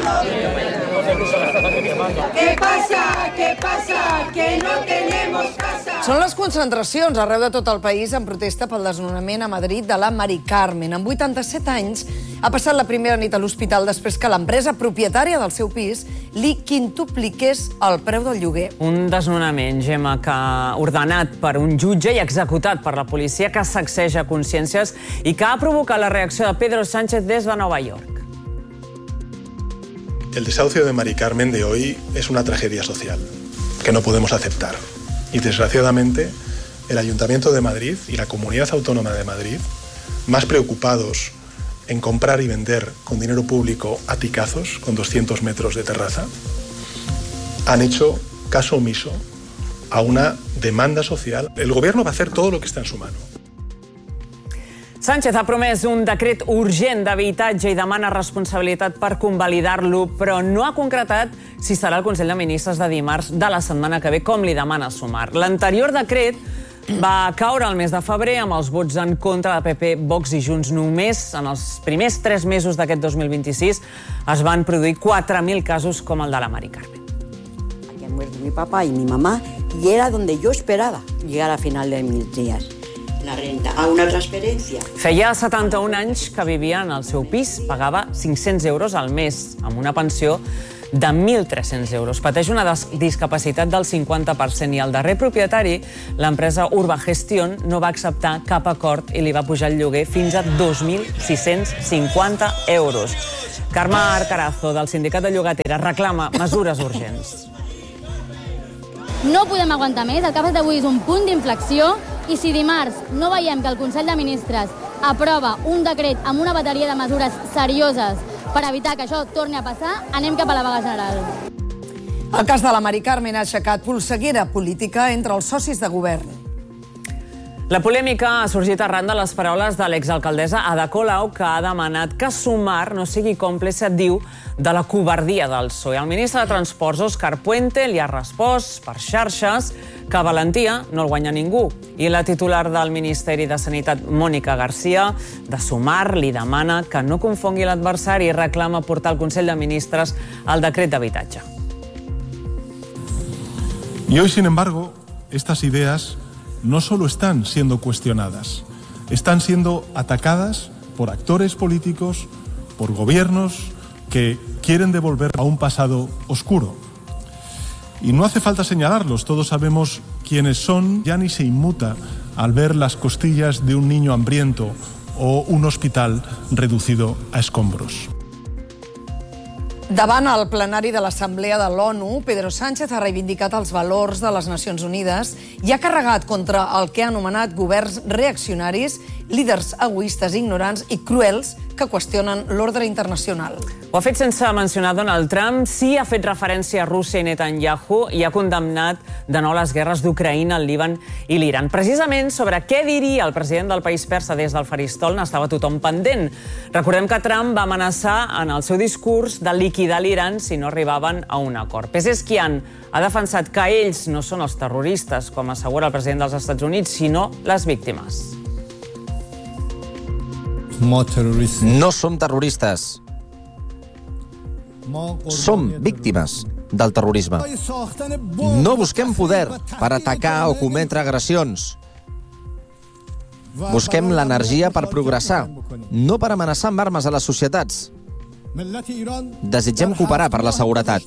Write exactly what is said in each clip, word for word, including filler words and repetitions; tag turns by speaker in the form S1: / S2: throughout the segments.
S1: ¿Qué pasa? ¿Qué pasa? Que no tenemos casa.
S2: Són les concentracions arreu de tot el país en protesta pel desnonament a Madrid de la Mari Carmen. Amb vuitanta-set anys ha passat la primera nit a l'hospital després que l'empresa propietària del seu pis li quintupliqués el preu del lloguer.
S3: Un desnonament, Gemma, que ordenat per un jutge i executat per la policia, que sacseja consciències i que ha provocat la reacció de Pedro Sánchez des de Nova York.
S4: El desahucio de Mari Carmen de hoy es una tragedia social que no podemos aceptar. Y desgraciadamente, el Ayuntamiento de Madrid y la Comunidad Autónoma de Madrid, más preocupados en comprar y vender con dinero público aticazos con doscientos metros de terraza, han hecho caso omiso a una demanda social. El gobierno va a hacer todo lo que está en su mano.
S3: Sánchez ha promès un decret urgent d'habitatge i demana responsabilitat per convalidar-lo, però no ha concretat si serà el Consell de Ministres de dimarts de la setmana que ve, com li demana Sumar. L'anterior decret va caure el mes de febrer amb els vots en contra de P P, Vox i Junts. Només en els primers tres mesos d'aquest dos mil vint-i-sis es van produir quatre mil casos com el de la Mari Carmen.
S5: Había muerto mi papá y mi mamá y era donde yo esperaba llegar a final de mis días. La renta, a una transferència.
S3: Feia setanta-un anys que vivia en el seu pis, pagava cinc-cents euros al mes, amb una pensió de mil tres-cents euros. Pateix una discapacitat del cinquanta per cent i el darrer propietari, l'empresa Urbagestion, no va acceptar cap acord i li va pujar el lloguer fins a dos mil sis-cents cinquanta euros. Carme Arcarazo, del Sindicat de Llogateres, reclama mesures urgents.
S6: No podem aguantar més, el que ha fet avui és un punt d'inflexió i si dimarts no veiem que el Consell de Ministres aprova un decret amb una bateria de mesures serioses per evitar que això torni a passar, anem cap a la vaga general.
S2: El cas de la Mari Carmen ha aixecat polseguera política entre els socis de govern.
S3: La polèmica ha sorgit arran de les paraules de l'exalcaldessa Ada Colau, que ha demanat que Sumar no sigui còmplice, diu, de la covardia del P S O E. El ministre de Transports, Òscar Puente, li ha respost per xarxes que valentia no el guanya ningú. I la titular del Ministeri de Sanitat, Mònica García, de Sumar, li demana que no confongui l'adversari i reclama portar al Consell de Ministres el decret d'habitatge.
S4: Y hoy, sin embargo, estas ideas no solo están siendo cuestionadas, están siendo atacadas por actores políticos, por gobiernos que quieren devolver a un pasado oscuro. Y no hace falta señalarlos, todos sabemos quiénes son. Ya ni se inmuta al ver las costillas de un niño hambriento o un hospital reducido a escombros.
S2: Davant el plenari de l'Assemblea de l'ONU, Pedro Sánchez ha reivindicat els valors de les Nacions Unides i ha carregat contra el que ha anomenat governs reaccionaris, líders egoistes, ignorants i cruels que qüestionen l'ordre internacional.
S3: Ho ha fet sense mencionar Donald Trump, sí ha fet referència a Rússia i Netanyahu i ha condemnat de nou les guerres d'Ucraïna, el Líban i l'Iran. Precisament sobre què diria el president del país persa des del faristol n'estava tothom pendent. Recordem que Trump va amenaçar en el seu discurs de liquidar l'Iran si no arribaven a un acord. Pezeshkian ha defensat que ells no són els terroristes, com assegura el president dels Estats Units, sinó les víctimes.
S7: No som terroristes. Som víctimes del terrorisme. No busquem poder per atacar o cometre agressions. Busquem l'energia per progressar, no per amenaçar amb armes a les societats. Desitgem cooperar per la seguretat.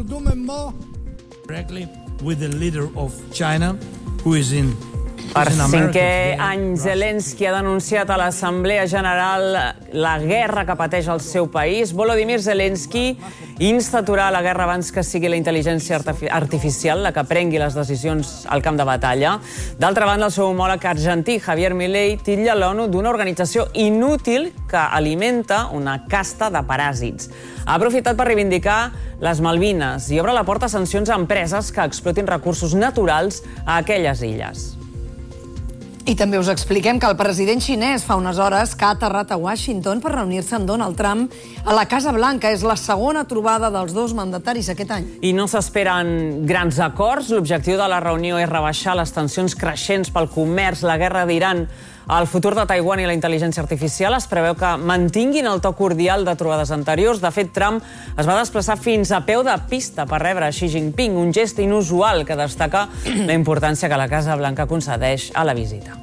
S3: Per cinquè any, Zelensky ha denunciat a l'Assemblea General la guerra que pateix el seu país. Volodymyr Zelensky insta a aturar la guerra abans que sigui la intel·ligència artificial la que prengui les decisions al camp de batalla. D'altra banda, el seu homòleg argentí, Javier Milei, titlla l'ONU d'una organització inútil que alimenta una casta de paràsits. Ha aprofitat per reivindicar les Malvines i obre la porta a sancions a empreses que explotin recursos naturals a aquelles illes.
S2: I també us expliquem que el president xinès fa unes hores que ha aterrat a Washington per reunir-se amb Donald Trump a la Casa Blanca. És la segona trobada dels dos mandataris aquest any.
S3: I no s'esperen grans acords. L'objectiu de la reunió és rebaixar les tensions creixents pel comerç, la guerra d'Iran El futur de Taiwan i la intel·ligència artificial es preveu que mantinguin el to cordial de trobades anteriors. De fet, Trump es va desplaçar fins a peu de pista per rebre Xi Jinping, un gest inusual que destaca la importància que la Casa Blanca concedeix a la visita.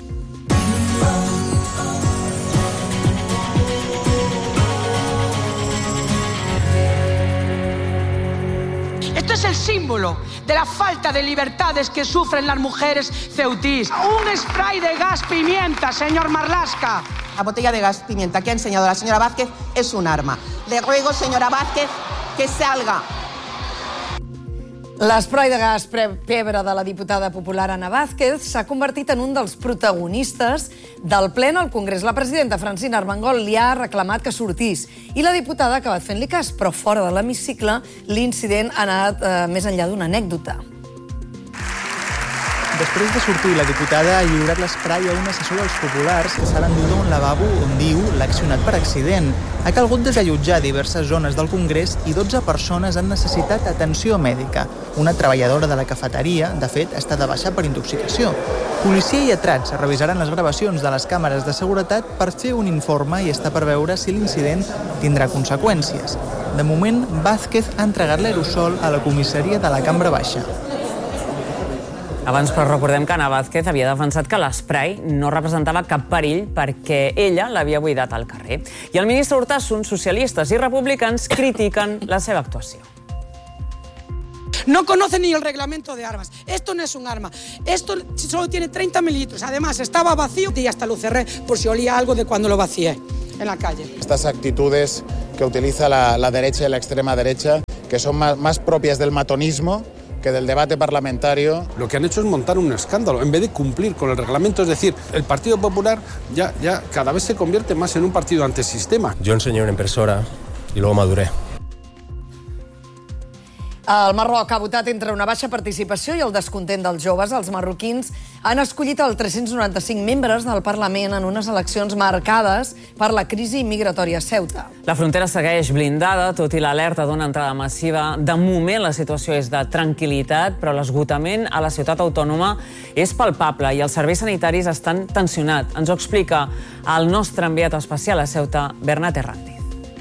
S1: Esto es el símbolo de la falta de libertades que sufren las mujeres ceutís. Un spray de gas pimienta, señor Marlaska.
S8: La botella de gas pimienta que ha enseñado la señora Vázquez es un arma. Le ruego, señora Vázquez, que salga.
S2: L'esprai de gas pebre de la diputada popular Ana Vázquez s'ha convertit en un dels protagonistes del ple al Congrés. La presidenta Francina Armengol li ha reclamat que sortís i la diputada ha acabat fent-li cas, però fora de l'hemicicle l'incident ha anat eh, més enllà d'una anècdota.
S9: Després de sortir, la diputada ha lliurat l'esprai a un assessor dels populars que s'ha endut a un lavabo on diu l'ha accionat per accident. Ha calgut desallotjar diverses zones del Congrés i dotze persones han necessitat atenció mèdica. Una treballadora de la cafeteria, de fet, està de baixa per intoxicació. Policia i lletrats revisaran les gravacions de les càmeres de seguretat per fer un informe i està per veure si l'incident tindrà conseqüències. De moment, Vázquez ha entregat l'aerosol a la comissaria de la Cambra Baixa.
S3: Abans, però, recordem que Ana Vázquez havia defensat que l'esprai no representava cap perill perquè ella l'havia buidat al carrer. I el ministre Urtasun, socialistes i republicans critiquen la seva actuació.
S1: No conoce ni el reglamento de armas. Esto no es un arma. Esto solo tiene treinta mililitros. Además, estaba vacío y hasta lo cerré por si olía algo de cuando lo vacié en la calle.
S10: Estas actitudes que utiliza la, la derecha y la extrema derecha, que son más, más propias del matonismo que del debate parlamentario.
S11: Lo que han hecho es montar un escándalo, en vez de cumplir con el reglamento. Es decir, el Partido Popular ya, ya cada vez se convierte más en un partido antisistema.
S12: Yo enseñé una impresora y luego maduré.
S2: El Marroc ha votat entre una baixa participació i el descontent dels joves. Els marroquins han escollit els tres-cents noranta-cinc membres del Parlament en unes eleccions marcades per la crisi migratòria a Ceuta.
S3: La frontera segueix blindada, tot i l'alerta d'una entrada massiva. De moment la situació és de tranquil·litat, però l'esgotament a la ciutat autònoma és palpable i els serveis sanitaris estan tensionats. Ens ho explica el nostre enviat especial a Ceuta, Bernat Errandi.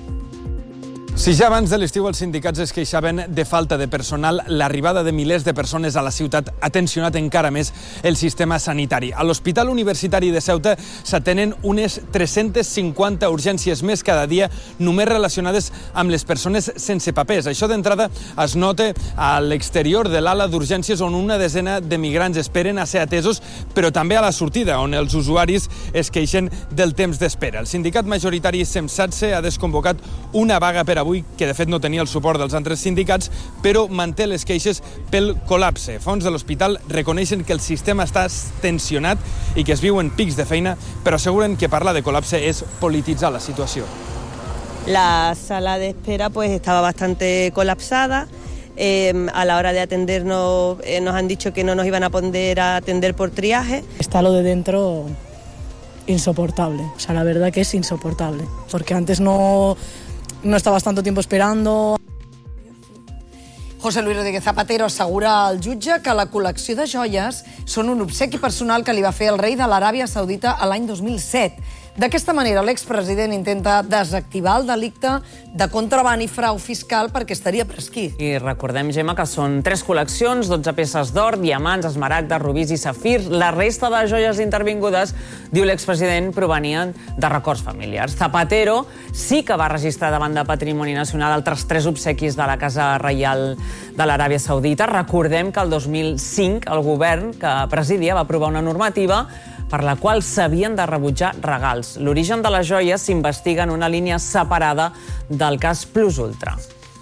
S13: Si ja abans de l'estiu els sindicats es queixaven de falta de personal, l'arribada de milers de persones a la ciutat ha tensionat encara més el sistema sanitari. A l'Hospital Universitari de Ceuta s'atenen unes tres-centes cinquanta urgències més cada dia, només relacionades amb les persones sense papers. Això d'entrada es nota a l'exterior de l'ala d'urgències on una desena de migrants esperen a ser atesos, però també a la sortida, on els usuaris es queixen del temps d'espera. El sindicat majoritari SEMSATSE ha desconvocat una vaga per avui, que de fet no tenia el suport dels altres sindicats, però manté les queixes pel col·lapse. Fonts de l'hospital reconeixen que el sistema està tensionat i que es viuen pics de feina, però asseguren que parlar de col·lapse és polititzar la situació.
S14: La sala de espera pues estaba bastante colapsada. Eh, a la hora de atendernos eh, nos han dicho que no nos iban a poder atender por triaje.
S15: Está lo de dentro insoportable, o sea, la verdad que es insoportable, porque antes no... No estabas tanto tiempo esperando.
S2: José Luis Rodríguez Zapatero assegura al jutge que la col·lecció de joies són un obsequi personal que li va fer el rei de l'Aràbia Saudita a l'any dos mil set. D'aquesta manera, l'expresident intenta desactivar el delicte de contraban i frau fiscal perquè estaria prescrit.
S3: I recordem, Gemma, que són tres col·leccions, dotze peces d'or, diamants, esmaragdes, rubis i safirs. La resta de joies intervingudes, diu l'expresident, provenien de records familiars. Zapatero sí que va registrar davant de Patrimoni Nacional altres tres obsequis de la Casa Reial de l'Aràbia Saudita. Recordem que el dos mil cinc el govern que presidia va aprovar una normativa per la qual s'havien de rebutjar regals. L'origen de les joies s'investiga en una línia separada del cas Plus Ultra.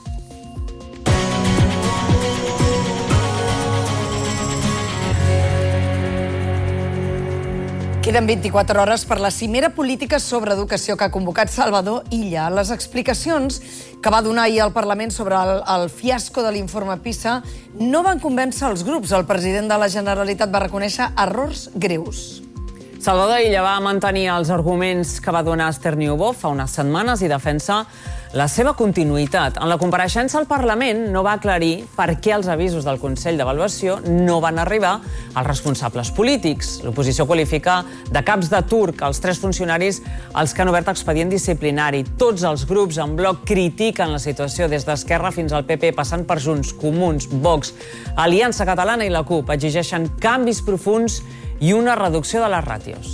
S2: Queden vint-i-quatre hores per la cimera política sobre educació que ha convocat Salvador Illa. Les explicacions que va donar ahir al Parlament sobre el, el fiasco de l'informe PISA no van convèncer els grups. El president de la Generalitat va reconèixer errors greus.
S3: Salvador Illa va mantenir els arguments que va donar Esther Niubó fa unes setmanes i defensa la seva continuïtat. En la compareixença al Parlament no va aclarir per què els avisos del Consell d'Avaluació no van arribar als responsables polítics. L'oposició qualifica de caps de turc els tres funcionaris als que han obert expedient disciplinari. Tots els grups en bloc critiquen la situació des d'Esquerra fins al P P, passant per Junts, Comuns, Vox, Aliança Catalana i la CUP. Exigeixen canvis profunds i una reducció de les ràtios.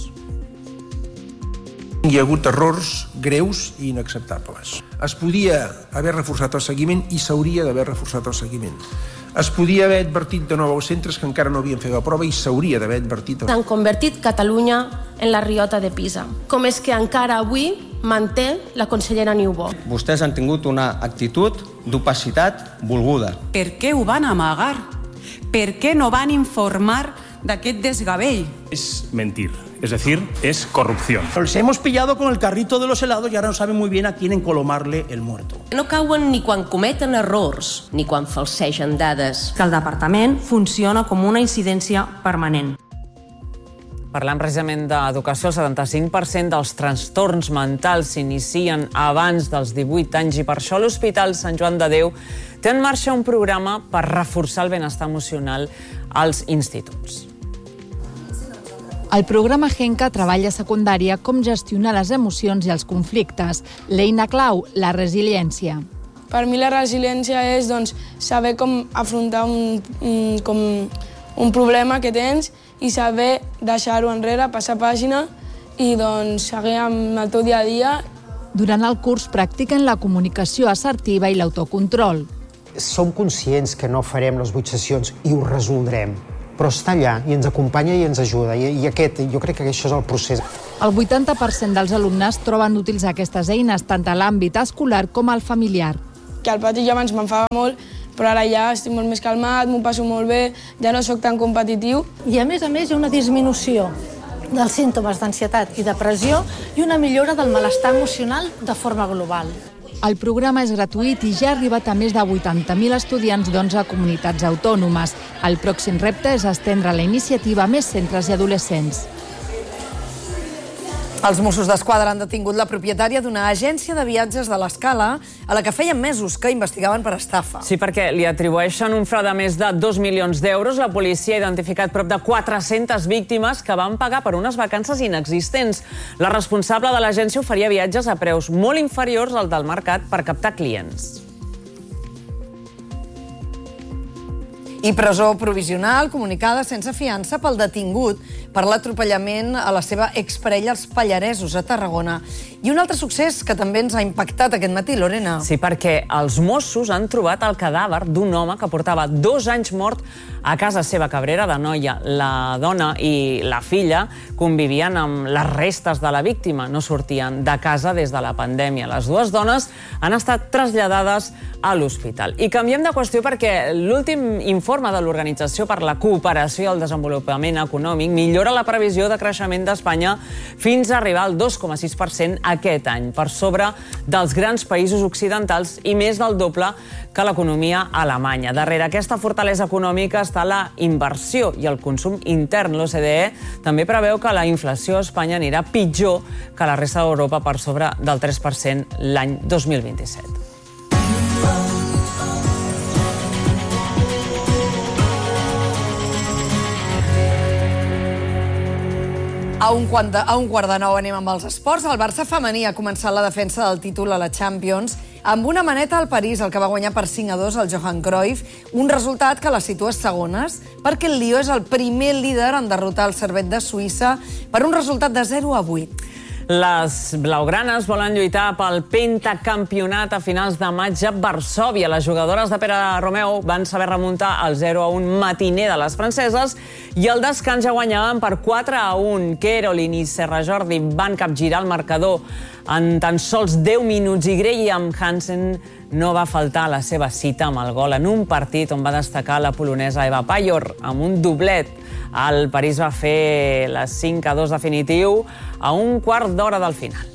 S16: Hi ha hagut errors greus i inacceptables. Es podia haver reforçat el seguiment i s'hauria d'haver reforçat el seguiment. Es podia haver advertit de nou als centres que encara no havien fet la prova i s'hauria d'haver advertit.
S17: Han convertit Catalunya en la riota de Pisa. Com és que encara avui manté la consellera Niubó?
S18: Vostès han tingut una actitud d'opacitat volguda.
S19: Per què ho van amagar? Per què no van informar d'aquest desgavell?
S20: Es mentir, es decir, es corrupción.
S21: Nos hemos pillado con el carrito de los helados y ahora no saben muy bien a quién encolomarle el muerto.
S17: No cauen ni quan cometen errors, ni quan falsegen dades.
S22: Que el departament funciona com una incidència permanent.
S3: Parlant precisament d'educació, el setanta-cinc per cent dels trastorns mentals s'inicien abans dels divuit anys i per això l'Hospital Sant Joan de Déu té en marxa un programa per reforçar el benestar emocional als instituts.
S23: El programa Genca treballa a secundària com gestionar les emocions i els conflictes. L'eina clau, la resiliència.
S24: Per mi la resiliència és doncs, saber com afrontar un, un, com un problema que tens i saber deixar-ho enrere, passar pàgina i doncs, seguir amb el teu dia a dia.
S23: Durant el curs practiquen la comunicació assertiva i l'autocontrol.
S25: Som conscients que no farem les vuit sessions i ho resoldrem, però està allà i ens acompanya i ens ajuda. I, i aquest, jo crec que això és el procés.
S23: El vuitanta per cent dels alumnes troben útils aquestes eines tant a l'àmbit escolar com al familiar.
S24: Que al pati jo abans m'enfava molt, però ara ja estic molt més calmat, m'ho passo molt bé, ja no sóc tan competitiu.
S26: I a més a més hi ha una disminució dels símptomes d'ansietat i depressió i una millora del malestar emocional de forma global.
S23: El programa és gratuït i ja ha arribat a més de vuitanta mil estudiants d'onze comunitats autònomes. El pròxim repte és estendre la iniciativa a més centres i adolescents.
S2: Els Mossos d'Esquadra han detingut la propietària d'una agència de viatges de l'Escala a la que feien mesos que investigaven per estafa.
S3: Sí, perquè li atribueixen un frau de més de dos milions d'euros. La policia ha identificat prop de quatre-centes víctimes que van pagar per unes vacances inexistents. La responsable de l'agència oferia viatges a preus molt inferiors al del mercat per captar clients.
S2: I presó provisional comunicada sense fiança pel detingut per l'atropellament a la seva exparella als Pallaresos, a Tarragona. I un altre succés que també ens ha impactat aquest matí, Lorena.
S3: Sí, perquè els Mossos han trobat el cadàver d'un home que portava dos anys mort a casa seva, Cabrera d'Anoia. La dona i la filla convivien amb les restes de la víctima, no sortien de casa des de la pandèmia. Les dues dones han estat traslladades a l'hospital. I canviem de qüestió perquè l'últim informe de l'Organització per la Cooperació i el Desenvolupament Econòmic millora la previsió de creixement d'Espanya fins a arribar al dos coma sis per cent aquest any, per sobre dels grans països occidentals i més del doble que l'economia alemanya. Darrere aquesta fortalesa econòmica està la inversió i el consum intern. L'O C D E també preveu que la inflació a Espanya anirà pitjor que la resta d'Europa per sobre del tres per cent l'any dos mil vint-i-set.
S2: A un, quart de, a un quart de nou anem amb els esports. El Barça femení ha començat la defensa del títol a la Champions amb una maneta al París, el que va guanyar per cinc a dos el Johan Cruyff, un resultat que la situa segones, perquè el Lió és el primer líder en derrotar el Servette de Suïssa per un resultat de zero a vuit.
S3: Les blaugranes volen lluitar pel pentacampionat a finals de maig a Varsòvia. Les jugadores de Pere Romeu van saber remuntar el zero a un matiner de les franceses i al descans ja guanyaven per quatre a un. Caroline i Serra Jordi van capgirar el marcador en tan sols deu minuts i Graham Hansen no va faltar a la seva cita amb el gol en un partit on va destacar la polonesa Eva Pajor amb un doblet. El París va fer la cinc a dos definitiu a un quart d'hora del final.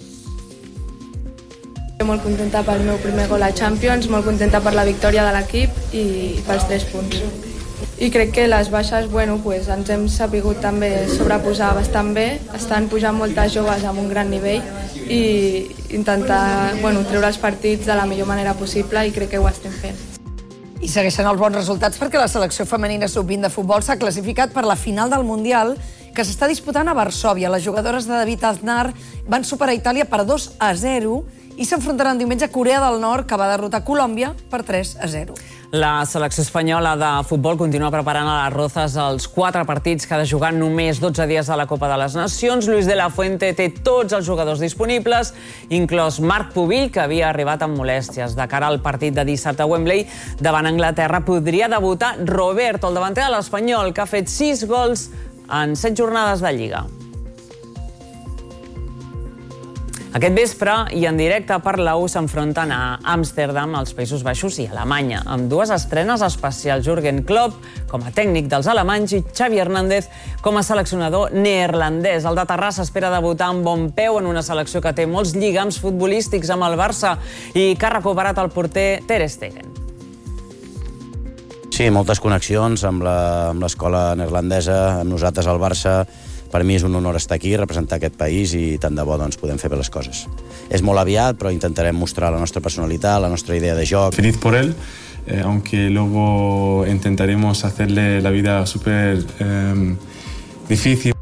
S27: Molt contenta pel meu primer gol a Champions, molt contenta per la victòria de l'equip i pels tres punts.
S24: I crec que les baixes, bueno, pues, ens hem sapigut també sobreposar bastant bé. Estan pujant moltes joves amb un gran nivell i intentar, bueno, treure els partits de la millor manera possible i crec que ho estem fent.
S2: I segueixen els bons resultats perquè la selecció femenina sub vint de futbol s'ha classificat per la final del Mundial que s'està disputant a Varsòvia. Les jugadores de David Aznar van superar Itàlia per dos a zero i s'enfrontaran diumenge a Corea del Nord, que va derrotar Colòmbia per tres a zero.
S3: La selecció espanyola de futbol continua preparant a les Rozas els quatre partits que ha de jugar només dotze dies de la Copa de les Nacions. Luis de la Fuente té tots els jugadors disponibles, inclòs Marc Pubill, que havia arribat amb molèsties. De cara al partit de dissabte a Wembley, davant Anglaterra, podria debutar Roberto, el davanter de l'Espanyol, que ha fet sis gols en set jornades de Lliga. Aquest vespre i en directe per la U s'enfronten a Amsterdam, als Països Baixos i Alemanya, amb dues estrenes especials. Jürgen Klopp com a tècnic dels alemanys i Xavi Hernández com a seleccionador neerlandès. El de Terrassa espera debutar amb bon peu en una selecció que té molts lligams futbolístics amb el Barça i que ha recuperat el porter Ter Stegen.
S4: Sí, moltes connexions amb l'escola neerlandesa, amb nosaltres al Barça. Per mi és un honor estar aquí, representar aquest país i tant de bo doncs, podem fer bé les coses. És molt aviat, però intentarem mostrar la nostra personalitat, la nostra idea de joc.
S5: Feliz por él, eh, aunque luego intentaremos hacerle la vida súper eh, difícil.